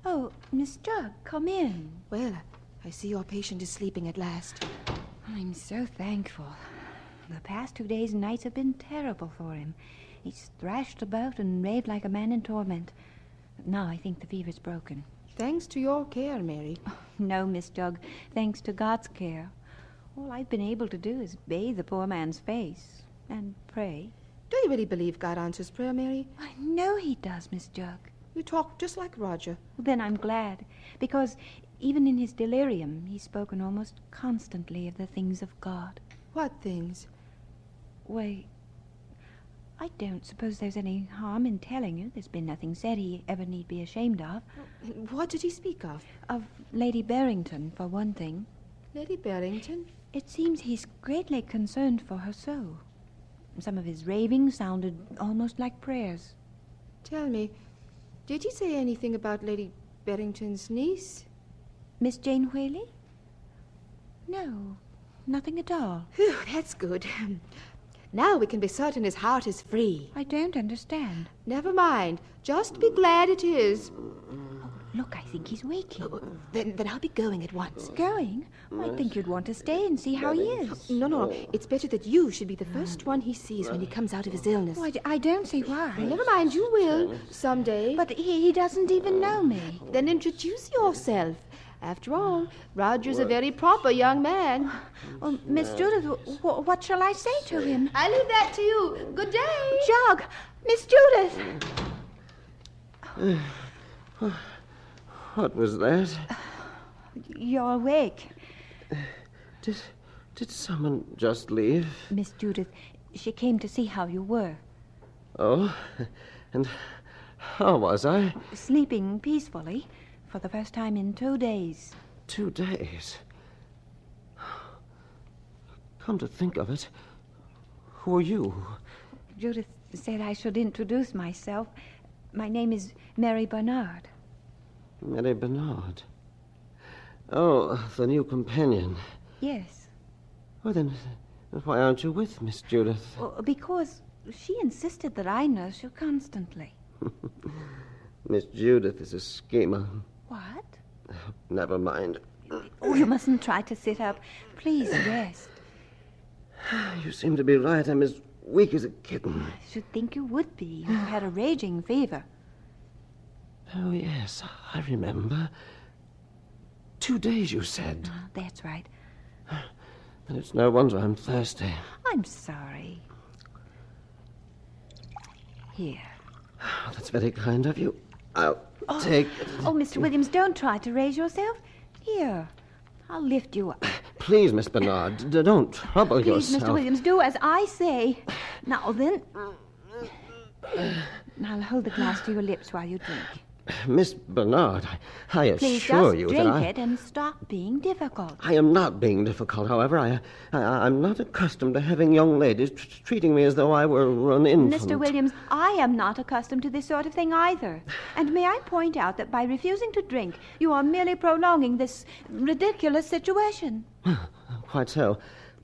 Oh, Miss Jug, come in. Well, I see your patient is sleeping at last. I'm so thankful. The past 2 days and nights have been terrible for him. He's thrashed about and raved like a man in torment. Now I think the fever's broken. Thanks to your care, Mary. No, Miss Jug, thanks to God's care. All I've been able to do is bathe the poor man's face and pray. Do you really believe God answers prayer, Mary? I know he does, Miss Jug. You talk just like Roger. Then I'm glad, because even in his delirium, he's spoken almost constantly of the things of God. What things? Why, I don't suppose there's any harm in telling you. There's been nothing said he ever need be ashamed of. What did he speak of? Of Lady Barrington, for one thing. Lady Barrington? It seems he's greatly concerned for her soul. Some of his ravings sounded almost like prayers. Tell me, did he say anything about Lady Barrington's niece? Miss Jane Whaley? No, nothing at all. Phew, that's good. Now we can be certain his heart is free. I don't understand. Never mind. Just be glad it is. Look, I think he's waking. Then I'll be going at once. Going? I think you'd want to stay and see how he is. No. It's better that you should be the first one he sees when he comes out of his illness. Oh, I don't see why. Never mind, you will someday. But he doesn't even know me. Then introduce yourself. After all, Roger's a very proper young man. Oh, Miss Judith, what shall I say to him? I leave that to you. Good day. Jug! Miss Judith! What was that? You're awake. Did someone just leave? Miss Judith, she came to see how you were. Oh, and how was I? Sleeping peacefully for the first time in 2 days. 2 days? Come to think of it, who are you? Judith said I should introduce myself. My name is Mary Bernard. Mary Bernard. Oh, the new companion. Yes. Well, then why aren't you with Miss Judith? Well, because she insisted that I nurse you constantly. Miss Judith is a schemer. What? Never mind. Oh, you mustn't try to sit up. Please rest. You seem to be right. I'm as weak as a kitten. I should think you would be. You had a raging fever. Oh, yes, I remember. 2 days, you said. Oh, that's right. And it's no wonder I'm thirsty. I'm sorry. Here. Oh, that's very kind of you. I'll take it. Oh, Mr. Williams, don't try to raise yourself. Here. I'll lift you up. Please, Miss Bernard, don't trouble Please, yourself. Mr. Williams, do as I say. Now then. I'll hold the glass to your lips while you drink. Miss Bernard, I Please assure just you drink that I... it and stop being difficult. I am not being difficult, however. I'm not accustomed to having young ladies treating me as though I were an infant. Mr. Williams, I am not accustomed to this sort of thing either. And may I point out that by refusing to drink, you are merely prolonging this ridiculous situation. Quite so.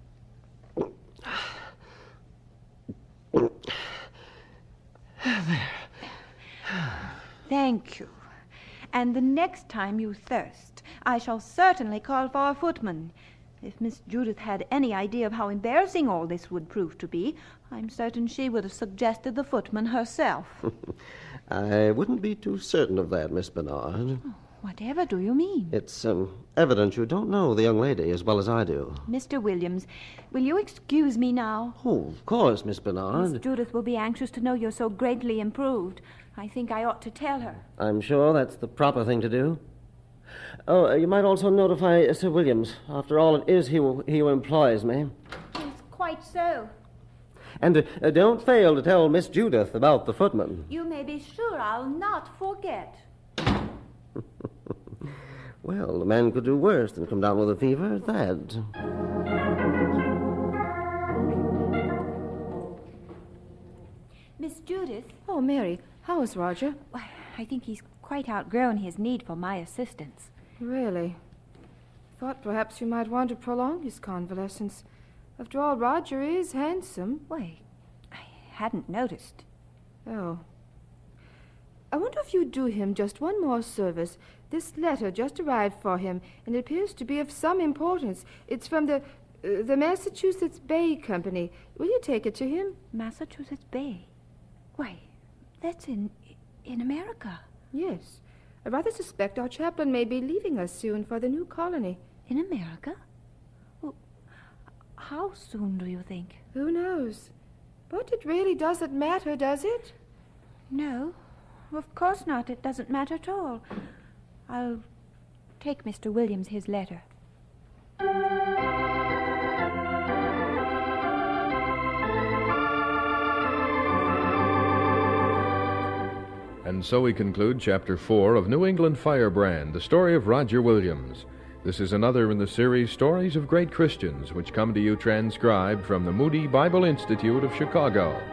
There. Thank you. And the next time you thirst, I shall certainly call for a footman. If Miss Judith had any idea of how embarrassing all this would prove to be, I'm certain she would have suggested the footman herself. I wouldn't be too certain of that, Miss Bernard. Oh, whatever do you mean? It's evident you don't know the young lady as well as I do. Mr. Williams, will you excuse me now? Oh, of course, Miss Bernard. Miss Judith will be anxious to know you're so greatly improved. I think I ought to tell her. I'm sure that's the proper thing to do. Oh, you might also notify Sir Williams. After all, it is he who employs me. Yes, quite so. And don't fail to tell Miss Judith about the footman. You may be sure I'll not forget. Well, the man could do worse than come down with a fever at that. Miss Judith? Oh, Mary, how is Roger? Why, I think he's quite outgrown his need for my assistance. Really? Thought perhaps you might want to prolong his convalescence. After all, Roger is handsome. Why, I hadn't noticed. Oh. I wonder if you'd do him just one more service. This letter just arrived for him, and it appears to be of some importance. It's from the Massachusetts Bay Company. Will you take it to him? Massachusetts Bay? Why, that's in America. Yes. I rather suspect our chaplain may be leaving us soon for the new colony. In America? Well, how soon do you think? Who knows? But it really doesn't matter, does it? No, of course not. It doesn't matter at all. I'll take Mr. Williams his letter. And so we conclude Chapter 4 of New England Firebrand, the story of Roger Williams. This is another in the series Stories of Great Christians, which come to you transcribed from the Moody Bible Institute of Chicago.